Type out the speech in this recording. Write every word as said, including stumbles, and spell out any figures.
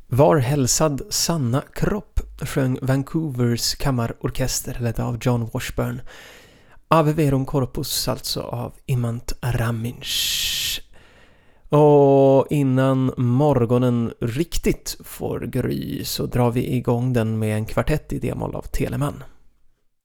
Var hälsad Sanna Kropp sjöng Vancouvers kammarorkester ledd av John Washburn. Ave Verum Corpus, alltså av Imant Raminsh. Och innan morgonen riktigt får gry så drar vi igång den med en kvartett i D-moll av Telemann.